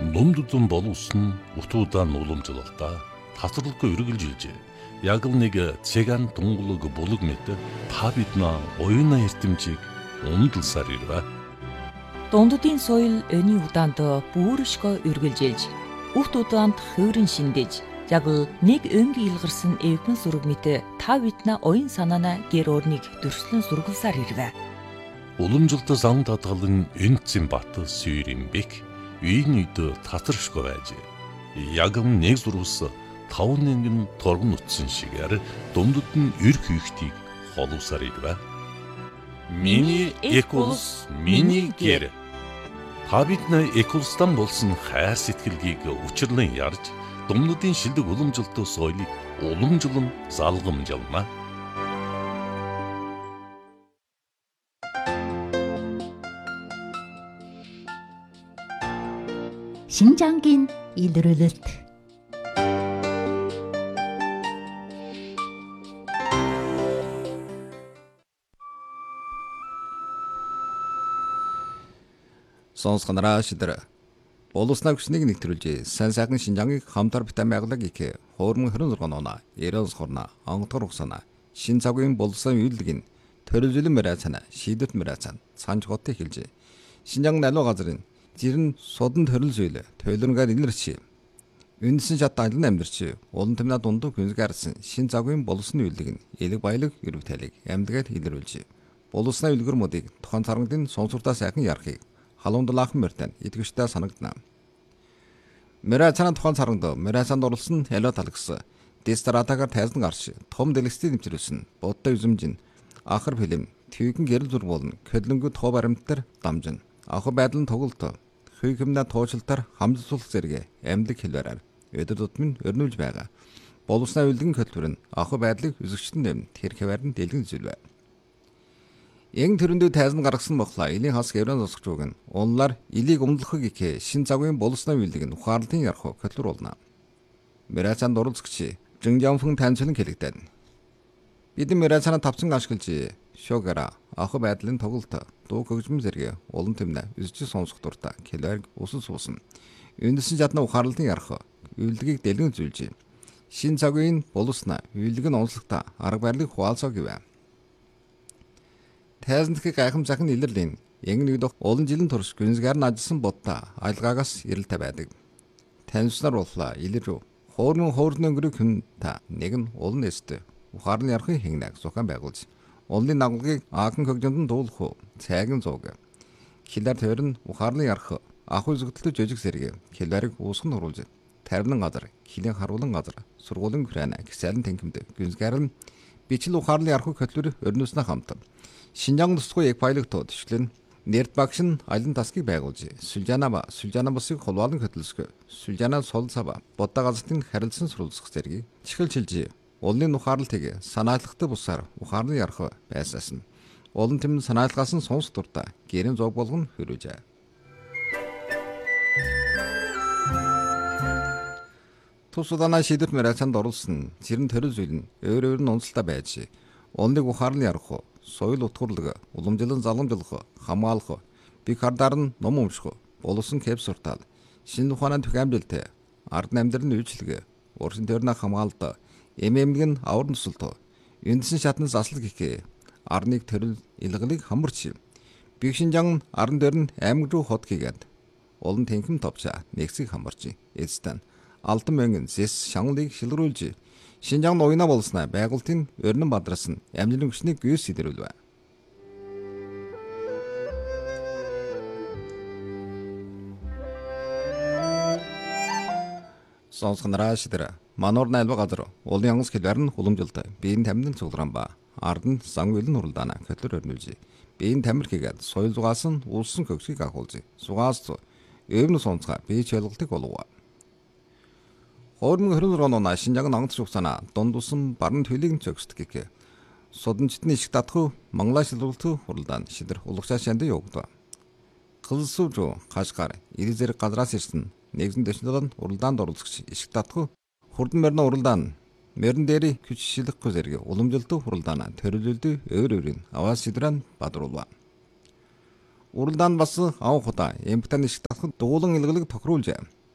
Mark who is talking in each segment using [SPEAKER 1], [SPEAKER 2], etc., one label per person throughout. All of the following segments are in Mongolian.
[SPEAKER 1] Дундудун боловсон утуудан уламжлалтаа тасралгүй үргэлжилжээ. Яг л нэг цэган тунгалаг булаг мэт та биднээ оюуна эрдэмжийг ундалсаар ирвэ.
[SPEAKER 2] Дундудын соёл өний удаанд бүршгөө үргэлжилж, урт удаанд хөөрөн шиндэж, яг л нэг өнг илгарсан эвгэн сүрэг мэт та биднээ оюун санаана гэр орныг дөрслөн сургуулсаар ирвэ.
[SPEAKER 1] Уламжлалт зам татгалан энцэн бат сүйрэмбек үйн үйд татаршгүй байж. Яг нэг зурвас 5 нэгэн торгон утсан шигээр дундуд нь эрх үйхтийг холовсаар ирвэ. Миний эколс, миний гэр. Та бидний эколстан болсон хайр сэтгэлгийг учирлан ярьж, дундуудын шилдэг уламжлалт соёлыг уламжлан залгамжлана.
[SPEAKER 3] 신장긴 일르르르트
[SPEAKER 4] сонсгонараа шидэр боловснаа хүчнийг нэвтрүүлж сайн сайхан Шинжангийг хамтар битэн байгалаг их хуурман 26 оноо 90 хорно онгодгор угсана шин цагийн боловсон үйлдэл төрөлжлөн мэрацана шийдэт мэрацан санж хоттой хэлж Шинжан налуу газрын жирэн судан төрөл зүйл тойлонгаар илэрч үндэсэн шат айлын амьдарч улан тэмнээ дундуу хүнсгаарсан шин цагийн боловсны үйлдэл элэг баялаг өрөвтөлийг амьдгаад илэрүүлж боловснаа үлгэр модыг тухайн царгадын сонсуртаа сайхан ярахыг халуундлаахан мөртэн итгэвчтэй санагдана. Мэрацан тухайн царганд мэрацанд орлсон эло талагс дистратагаар тайзан гарч том дэлгэцтэй нэмчрүүлсэн бодтой үзэмжин ахар филм твигэн гэрэл зур болно көлөнгө тоо баримттар дамжин ахо байдлын тоглолт хүйхэмнэ туучлалтаар хамжуулах зэрэг амьдлаг хэлбэрээр өдөр тутмын өрнүүлж байгаа. Боловснаа үлдгэн хөтөлбөр нь ахо байдлыг үзэгчтэн дэм тэр хэвээр нь дэлгэн зүйлвэ. Эн төрөндөө тайзан гаргасан бохлаа илийн хас гэрэн зосгч үг нь онлаар илийг умдлахыг их шин цагийн боловснаа үлдэг нь ухаарлын ярах хөтөлбөр болно. Мэрацанд оролцогч Жинжанфэн танцлан хэлэгдэн. Бидний мэрацанд тавцан ашиглаж шогара ахо байдлын тоглолт дуу хөгжмөн зэрэг улан тэмнэ үзэж сонсох дуртай хэлээр усан суусан. Үндэсэн жадна ухаарлын ярах үйлдгийг дэлгэн зүйлж шин цагийн боловснаа үйлдэг нь онцлогтой арга барилыг хуваалцаа гэвэ. Тайзандх гайхамшигын илэрлийн янг нэгдэх олон жилийн турш гүнзгаар нь ажилласан бодта айлгаагаас ирэлтэй байдаг. Таньснаар боллаа илэр хуурмын өнгөрөг хүн та нэг нь улан нэст ухаарлын ярахын хинэг зохион байгуулж улны наглагыг аахан хөгжөнд нь дуулах цайган зууг. Хилээр тойрон ухаарлын ярах ахуй зүгтэлтэй жижиг зэрэг хилээрийг уусган оруулж тарвнан газар, хилийн харуулан газар, сургуулийн Украина, гисэлэн тэнхимд гүнзгаар нь бичил ухаарлын ярах хөтөлбөр өрнөснө хамт. Шинжаан тусгай яг пайлогтод төчлөн нэрд багш нь алин таскыг байгуулж Сүлжана басыг холбоолон хөтөлсгөө Сүлжана сол сава бодда газрын харилцан сурвалжих зэргийг чихэлжилж улны ухаарлыг санаалгатай бусаар ухаарлын ярах байсаас нь улан тэм санаалгаас нь сонс дуртай гэрэн зог болгон хөрөөжээ. Тусудана шийдвэр мэрацанд оруулсан зэрэн төрөл зүйл нь өөр нь онцлогтой байж улныг ухаарлын ярах соёл утгуурлаг уламжлалан заламжлах хамгаалах бие хардаар нь ном унших боловсон кэп суртал шинэ ухаанаа түгээмжилтэй ард амьдралын үйлчлэг уршин төрнө хамгаалалт эмэмэг нь авар нусалт үндсэн шатны заслаг гэх арныг төрөл илгалыг хамарч бигшинжан аран дээр нь аймаг руу хот хийгээд улан тэнхэм товча нэгсийг хамарч эцтэн алтан мөнгөн зэс шанлыг шилрүүлж Шинжаан уйна болснаа байгуултын өрнөн бадраас нь амжилын хүчнийг гүйс сэлрүүлвэ. Сонсгонараа шидэр мануур найлба газар улын янгас хэлбэр нь хуламжилт биеийн тамирын цугларан ба ард нь сангуйлын уралдаана хөтлөр өрнүүлж биеийн тамир хийгээд соёл зугаас нь улсын хөгжгийг агуулж зугаас өвнө сонцгаа бие чөлгөлтийг болов. Хуурмын 26 оноо Шинжаан ангадч угсана дундусан баран төлийг цогсдог гэх суданчдны ишг татхуу Монголоо шилрүүлтүү уралдаан шидэр улгачаа шанд явагдав. Кылсуу руу хашгаар ир зэрэг газраас ирсэн нэгэн дэшнэлэн уралдаанд оролцогч ишг татхуу хурдан мөрнө уралдаан мөрн дээр хүч шилэхгүй зэрэг уламжлалт уралдаана төрөлөлдөө өөрийн аваас шидран бадруулва. Уралдаан бас ав худа эмптан ишг татхуу дуулан илгэлэг тохируулж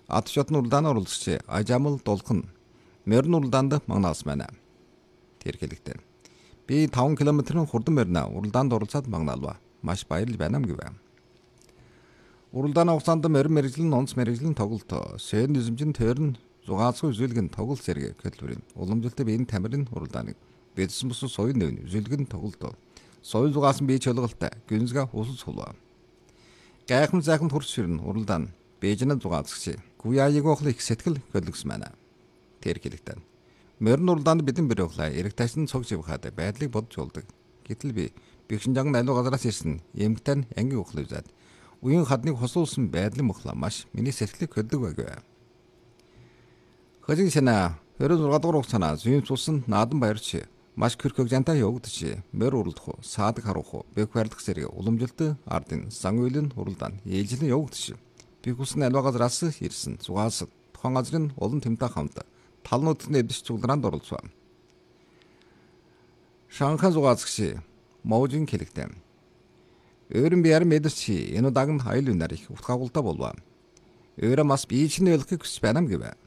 [SPEAKER 4] Ат шотны уралдааны оролцогч Ажамал Дулхан морин уралдаанд магнаас байна. Тэр хэлэхдээ би 5 км-ийн хурдан морина уралдаанд оролцоод магнаалва. Маш баярлал байна гэв. Уралдааны хугацаанд морин мэрэгжлийн онц мэрэгжлийн тоглолт, сэн низэмжин тойрон зугаацгүй үзүүлгэн тоглолт зэрэг хөтөлбөрийн уламжлалтай биеийн тамирын уралдааныг бидсэн бус соёлын нэвн үзүүлгэн тоглолт, соёл зугаасан бие чөлгөлтэй гүнзга усс хулва. Гайхам зайхан хурц ширэн уралдаан Бээжнэ зугаацгч гуяаиг охлоо их сэтгэл хөдлөсөн байна. Тэр хэлэхдээ морин уралдаанд бидэн бэрхлээ эрэг тайсан цог живхаад байдлыг бодж болдог. Гэтэл би Бэкшинжанг аливаа газараас ирсэн эмгтэн ангийн охлоо үзээд үеийн хадныг хосуулсан байдлын мөхлөө маш миний сэтгэлийг хөдлөг байв. Хожиг санаа 26 дугаар хугацаанаа зүйн цусан наадан баярч маш хөрхөг жантай явагдчих. Морь уралдах, саадаг харуулах, бэх барилдах зэрэг уламжлалт ардын сан үйлэн уралдаан ээлжлэн явагдчих. Би хүссэн аливаа газараас ирсэн зугаас тухайн газрын олон тэмдэг хамт талнуудад нэвдэж цуглараанд оролцов. Шанхай зугаацгч Моужин хэлэхдээ өөрийн биеэр мэдэрч энэ удаагт аюул үнаар их утгаагуултаа болов. Өөрө бас биечний өлөхийг хүсэж байна гэв.